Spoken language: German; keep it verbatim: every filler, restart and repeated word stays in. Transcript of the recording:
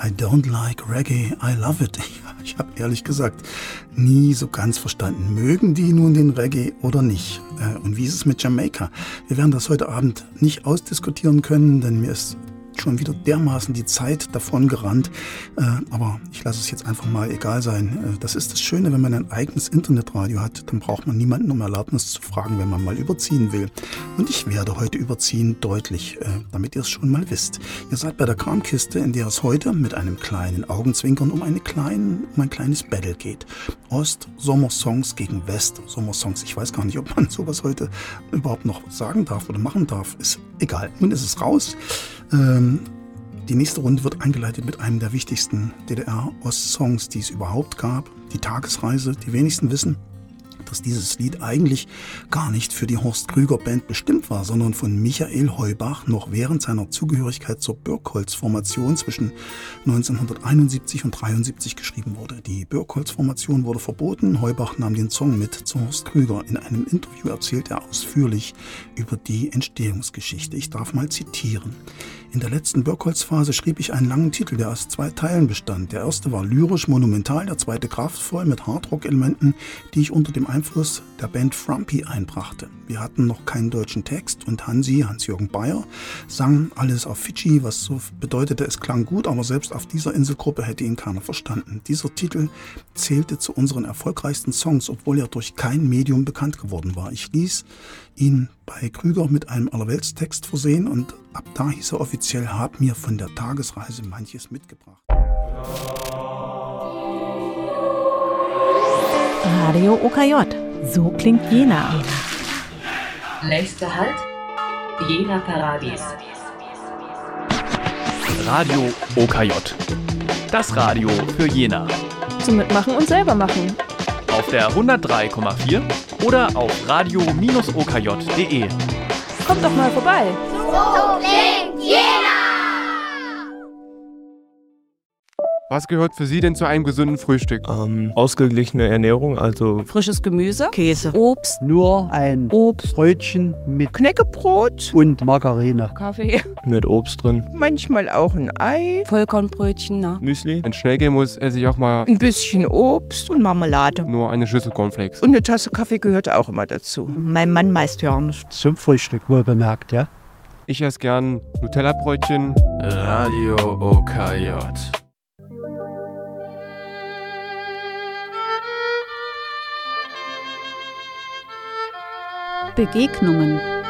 I don't like Reggae, I love it. Ich habe ehrlich gesagt nie so ganz verstanden, mögen die nun den Reggae oder nicht? Und wie ist es mit Jamaika? Wir werden das heute Abend nicht ausdiskutieren können, denn mir ist schon wieder dermaßen die Zeit davon gerannt, äh, aber ich lasse es jetzt einfach mal egal sein. Äh, das ist das Schöne, wenn man ein eigenes Internetradio hat, dann braucht man niemanden um Erlaubnis zu fragen, wenn man mal überziehen will. Und ich werde heute überziehen, deutlich, äh, damit ihr es schon mal wisst. Ihr seid bei der Kramkiste, in der es heute mit einem kleinen Augenzwinkern um, eine kleinen, um ein kleines Battle geht. Ost-Sommersongs gegen West-Sommersongs. Ich weiß gar nicht, ob man sowas heute überhaupt noch sagen darf oder machen darf. Ist egal, nun ist es raus. Ähm, die nächste Runde wird eingeleitet mit einem der wichtigsten D D R-Ost-Songs, die es überhaupt gab. Die Tagesreise. Die wenigsten wissen, dass dieses Lied eigentlich gar nicht für die Horst Krüger Band bestimmt war, sondern von Michael Heubach noch während seiner Zugehörigkeit zur Birkholz-Formation zwischen neunzehnhunderteinundsiebzig und dreiundsiebzig geschrieben wurde. Die Birkholz-Formation wurde verboten. Heubach nahm den Song mit zu Horst Krüger. In einem Interview erzählt er ausführlich über die Entstehungsgeschichte. Ich darf mal zitieren. In der letzten Birkholz-Phase schrieb ich einen langen Titel, der aus zwei Teilen bestand. Der erste war lyrisch monumental, der zweite kraftvoll mit Hardrock-Elementen, die ich unter dem Einfluss der Band Frumpy einbrachte. Wir hatten noch keinen deutschen Text und Hansi, Hans-Jürgen Bayer, sang alles auf Fidschi, was so bedeutete, es klang gut, aber selbst auf dieser Inselgruppe hätte ihn keiner verstanden. Dieser Titel zählte zu unseren erfolgreichsten Songs, obwohl er durch kein Medium bekannt geworden war. Ich ließ ihn bei Krüger mit einem Allerweltstext versehen und ab da hieß er offiziell, hab mir von der Tagesreise manches mitgebracht. Radio O K J, so klingt Jena. Nächster Halt, Jena Paradies. Radio O K J, das Radio für Jena. Zum Mitmachen und selber machen. Auf der hundertdrei Komma vier oder auf radio Bindestrich o k j punkt de. Kommt doch mal vorbei. So klingt Jena! Was gehört für Sie denn zu einem gesunden Frühstück? Ähm, ausgeglichene Ernährung, also Frisches Gemüse, Käse, Obst, nur ein Obstbrötchen mit Knäckebrot und Margarine. Kaffee, mit Obst drin. manchmal auch ein Ei, Vollkornbrötchen, na. Müsli. Wenn es schnell gehen muss, esse ich auch mal ein bisschen Obst und Marmelade. nur eine Schüssel Cornflakes. Und eine Tasse Kaffee gehört auch immer dazu. Mein Mann meist ja nicht. Zum Frühstück wohl bemerkt, ja? Ich esse gern Nutella-Brötchen. Radio O K J. Begegnungen.